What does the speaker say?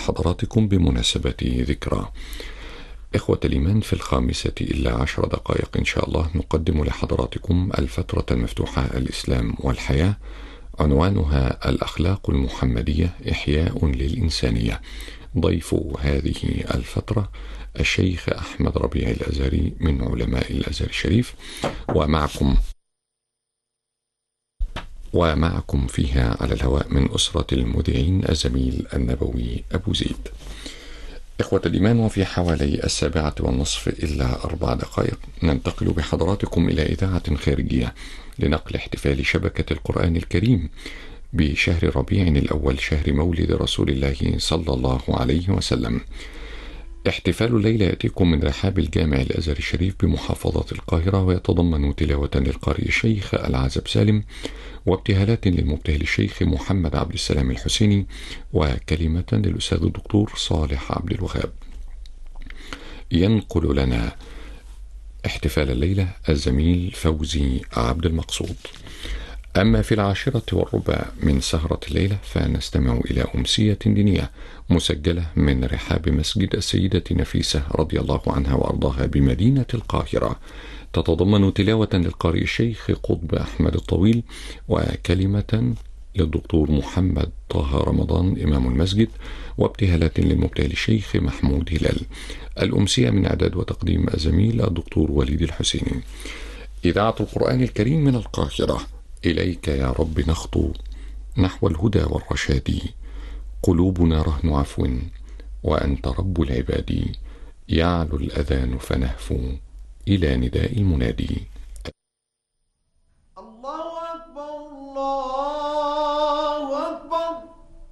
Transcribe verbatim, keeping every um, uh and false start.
حضراتكم بمناسبة ذكرى. إخوة الإيمان، في الخامسة إلا عشر دقائق إن شاء الله نقدم لحضراتكم الفترة المفتوحة الإسلام والحياة، عنوانها الأخلاق المحمدية إحياء للإنسانية. ضيف هذه الفترة الشيخ أحمد ربيع الأزهري من علماء الأزهر الشريف، ومعكم ومعكم فيها على الهواء من أسرة المذيعين الزميل النبوي أبو زيد. إخوة الإيمان، وفي حوالي السابعة والنصف إلا أربع دقائق ننتقل بحضراتكم إلى إذاعة خارجية لنقل احتفال شبكة القرآن الكريم بشهر ربيع الأول، شهر مولد رسول الله صلى الله عليه وسلم. احتفال الليلة يأتيكم من رحاب الجامع الأزهر الشريف بمحافظة القاهرة، ويتضمن تلاوة للقارئ الشيخ العزب سالم، وابتهالات للمبتهل الشيخ محمد عبد السلام الحسيني، وكلمة للأستاذ الدكتور صالح عبد الوهاب. ينقل لنا احتفال الليلة الزميل فوزي عبد المقصود. أما في العاشرة والربع من سهرة الليلة فنستمع إلى أمسية دينية مسجلة من رحاب مسجد السيدة نفيسة رضي الله عنها وأرضاها بمدينة القاهرة، تتضمن تلاوة للقارئ الشيخ قطب أحمد الطويل، وكلمة للدكتور محمد طه رمضان إمام المسجد، وابتهالات للمبتهل الشيخ محمود هلال. الأمسية من إعداد وتقديم الزميل الدكتور وليد الحسيني. إذاعة القرآن الكريم من القاهرة، إليك يا رب نخطو نحو الهدى والرشاد، قلوبنا رهن عفو وأنت رب العباد، يعلو الأذان فنهفو إلى نداء المنادي.